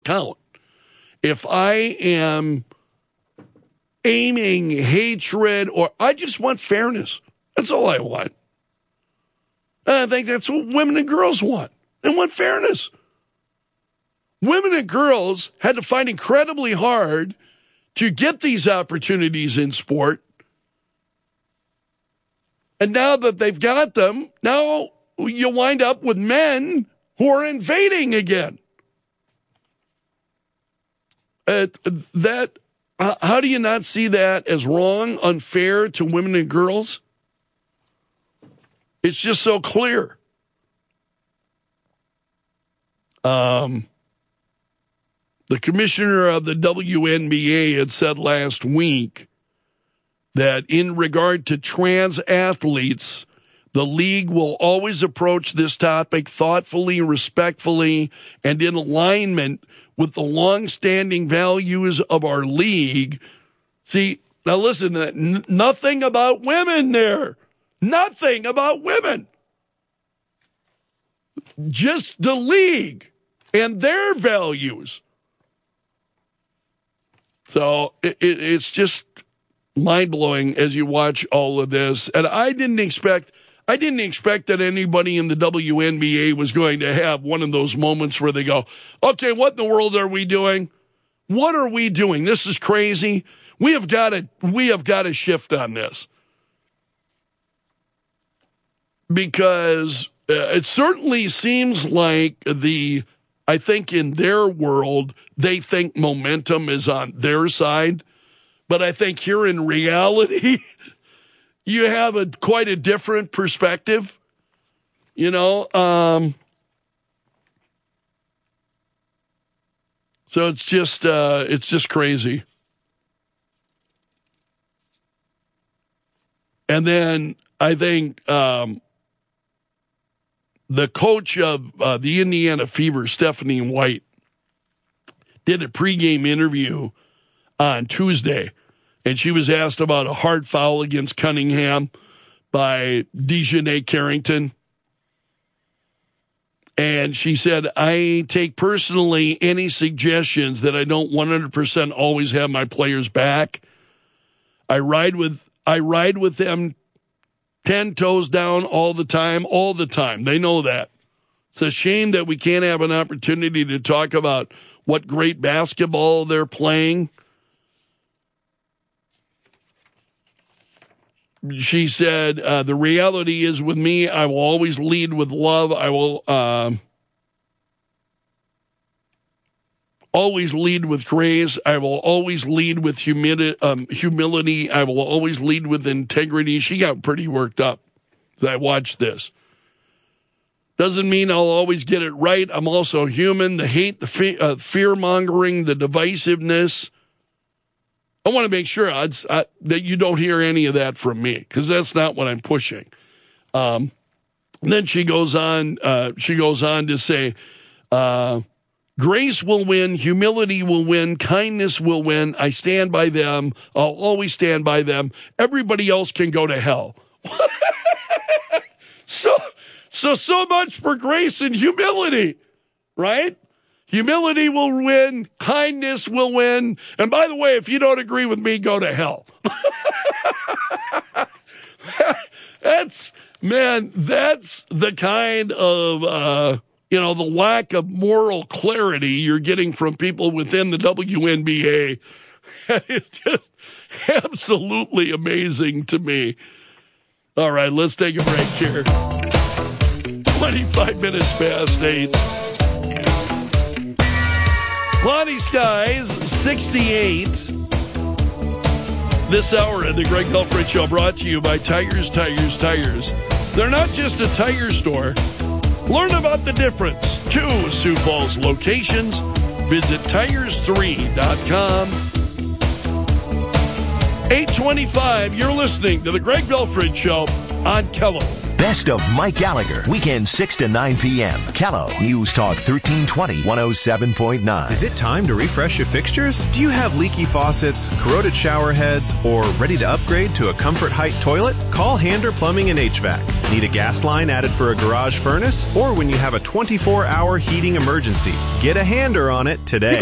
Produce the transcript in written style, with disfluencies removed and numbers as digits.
count. If I am aiming hatred, or I just want fairness. That's all I want. And I think that's what women and girls want. They want fairness. Women and girls had to fight incredibly hard to get these opportunities in sport. And now that they've got them, now you wind up with men who are invading again. How do you not see that as wrong, unfair to women and girls? It's just so clear. The commissioner of the WNBA had said last week that in regard to trans athletes, the league will always approach this topic thoughtfully, respectfully, and in alignment with the long-standing values of our league. See, now listen, nothing about women there. Nothing about women. Just the league and their values. So it's just mind-blowing as you watch all of this. And I didn't expect that anybody in the WNBA was going to have one of those moments where they go, okay, what in the world are we doing? What are we doing? This is crazy. We have got to shift on this. Because it certainly seems like I think in their world, they think momentum is on their side. But I think here in reality, you have quite a different perspective. So it's just crazy. And then I think the coach of the Indiana Fever, Stephanie White, did a pregame interview on Tuesday, and she was asked about a hard foul against Cunningham by Dejanay Carrington. And she said, I take personally any suggestions that I don't 100% always have my players back. I ride with them 10 toes down all the time. They know that. It's a shame that we can't have an opportunity to talk about what great basketball they're playing. She said, the reality is with me, I will always lead with love. I will always lead with grace. I will always lead with humility. I will always lead with integrity. She got pretty worked up as I watched this. Doesn't mean I'll always get it right. I'm also human. The hate, the fear-mongering, the divisiveness. I want to make sure that you don't hear any of that from me, because that's not what I'm pushing. And then she goes on to say, grace will win, humility will win, kindness will win. I stand by them. I'll always stand by them. Everybody else can go to hell. So much for grace and humility, right? Humility will win. Kindness will win. And by the way, if you don't agree with me, go to hell. That's the kind of, the lack of moral clarity you're getting from people within the WNBA. It's just absolutely amazing to me. All right, let's take a break here. 25 minutes past 8. Cloudy skies, 68. This hour of the Greg Belfrage Show brought to you by Tires. They're not just a tire store. Learn about the difference. 2 Sioux Falls locations. Visit tires3.com. 8:25, you're listening to the Greg Belfrage Show on Kello. Best of Mike Gallagher. Weekend 6 to 9 p.m. Kello News Talk 1320 107.9. Is it time to refresh your fixtures? Do you have leaky faucets, corroded shower heads, or ready to upgrade to a Comfort Height toilet? Call Hander Plumbing and HVAC. Need a gas line added for a garage furnace? Or when you have a 24-hour heating emergency? Get a Hander on it today.